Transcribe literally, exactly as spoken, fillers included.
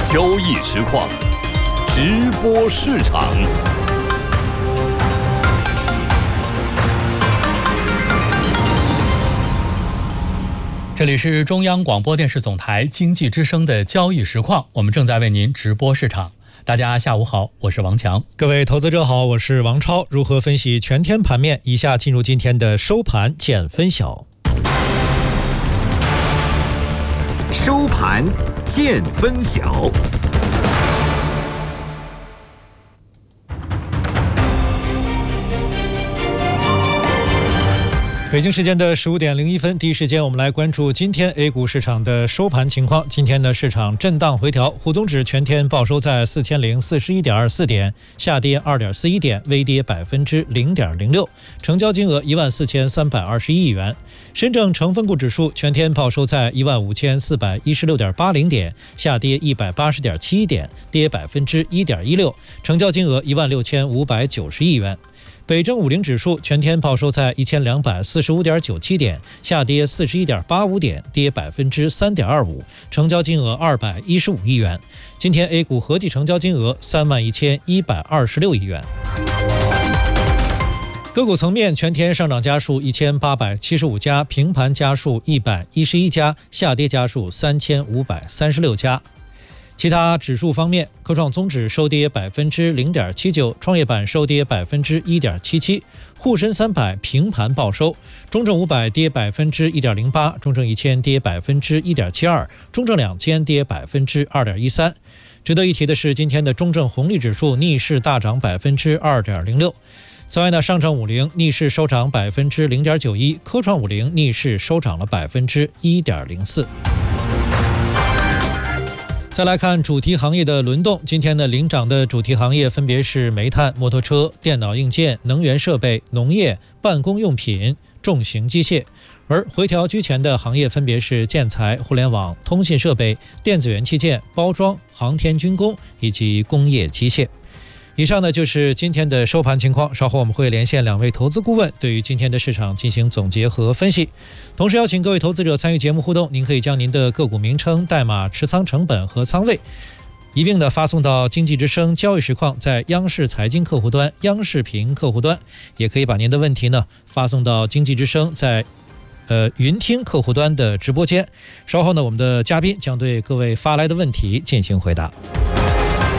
交易实况，直播市场。 这里是中央广播电视总台经济之声的交易实况，我们正在为您直播市场。大家下午好，我是王强。 各位投资者好，我是王超。如何分析全天盘面？以下进入今天的收盘见分晓。 收盘见分晓。 北京时间的十五点零一分，第一时间我们来关注今天 A 股市场的收盘情况。今天的市场震荡回调，沪综指全天报收在四千零四十一点二四点，下跌二点四一点，微跌百分之零点零六，成交金额一万四千三百二十一亿元。深证成分股指数全天报收在一万五千四百一十六点八零点，下跌一百八十点七一点，跌百分之一点一六，成交金额一万六千五百九十亿元。北证五零指数全天报收在一千两百四十五点九七点，下跌四十一点八五点，跌百分之三点二五，成交金额二百一十五亿元。今天 A 股合计成交金额三万一千一百二十六亿元。个股层面，全天上涨家数一千八百七十五家，平盘家数一百一十一家，下跌家数三千五百三十六家。其他指数方面，科创综指收跌百分之零点七九，创业板收跌百分之一点七七，沪深三百平盘报收，中证五百跌百分之一点零八，中证一千跌百分之一点七二，中证两千跌百分之二点一三。值得一提的是，今天的中证红利指数逆势大涨百分之二点零六。此外呢，上证五零逆势收涨百分之零点九一，科创五零逆势收涨了百分之一点零四。再来看主题行业的轮动，今天的领涨的主题行业分别是煤炭、摩托车、电脑硬件、能源设备、农业、办公用品、重型机械，而回调居前的行业分别是建材、互联网、通信设备、电子元器件、包装、航天军工以及工业机械。以上呢就是今天的收盘情况，稍后我们会连线两位投资顾问，对于今天的市场进行总结和分析。同时邀请各位投资者参与节目互动，您可以将您的个股名称、代码、持仓成本和仓位一并的发送到经济之声交易实况在央视财经客户端、央视频客户端，也可以把您的问题呢发送到经济之声在呃云听客户端的直播间。稍后呢，我们的嘉宾将对各位发来的问题进行回答。